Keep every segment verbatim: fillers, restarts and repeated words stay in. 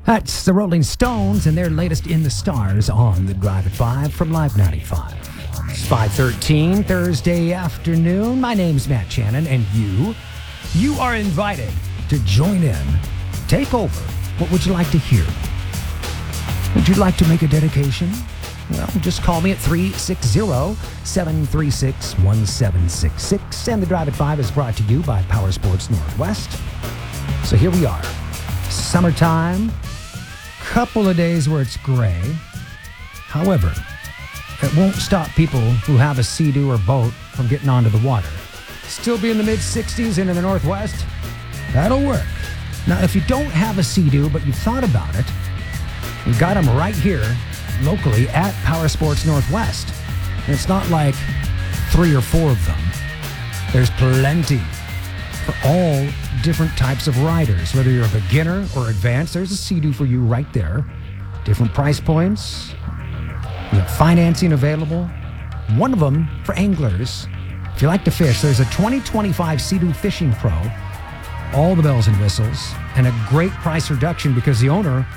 That's the Rolling Stones and their latest In the Stars on the Drive at five from Live ninety-five. It's five thirteen, Thursday afternoon. My name's Matt Shannon, and you, you are invited to join in, take over. What would you like to hear? Would you like to make a dedication? Well, just call me at three six zero, seven three six, one seven six six. And the Drive at five is brought to you by Power Sports Northwest. So here we are. Summertime. Couple of days where it's gray. However, it won't stop people who have a Sea-Doo or boat from getting onto the water. Still be in the mid sixties and in the Northwest? That'll work. Now, if you don't have a Sea-Doo, but you've thought about it, we've got them right here, locally, at Power Sports Northwest. And it's not like three or four of them. There's plenty for all different types of riders. Whether you're a beginner or advanced, there's a Sea-Doo for you right there. Different price points. You have financing available. One of them for anglers. If you like to fish, there's a twenty twenty-five Sea-Doo Fishing Pro. All the bells and whistles. And a great price reduction because the owner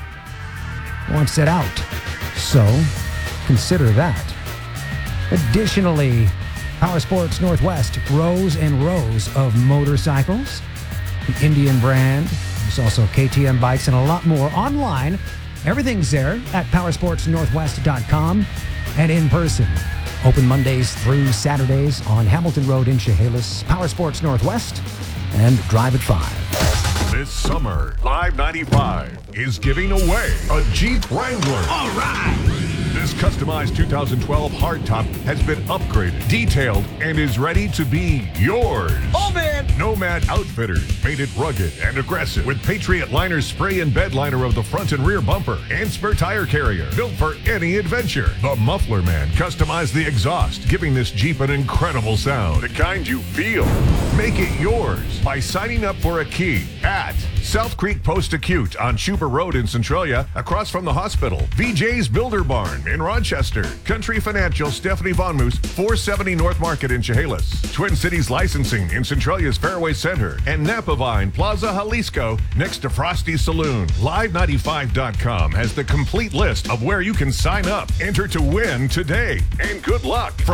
wants it out. So, consider that. Additionally, Power Sports Northwest, rows and rows of motorcycles. The Indian brand. There's also K T M bikes and a lot more online. Everything's there at power sports northwest dot com and in person. Open Mondays through Saturdays on Hamilton Road in Chehalis. Power Sports Northwest and Drive at five. This summer, Live ninety-five is giving away a Jeep Wrangler. All right! This customized two thousand twelve hardtop has been upgraded, detailed, and is ready to be yours. Oh, man! Nomad Outfitters made it rugged and aggressive with Patriot Liner spray and bed liner of the front and rear bumper and spare tire carrier, built for any adventure. The Muffler Man customized the exhaust, giving this Jeep an incredible sound, the kind you feel. Make it yours by signing up for a key at South Creek Post Acute on Schuber Road in Centralia, across from the hospital. V J's Builder Barn in Rochester. Country Financial Stephanie Von Moose, four seventy North Market in Chehalis. Twin Cities Licensing in Centralia's Fairway Center. And Napa Vine Plaza Jalisco next to Frosty's Saloon. Live ninety-five dot com has the complete list of where you can sign up. Enter to win today. And good luck.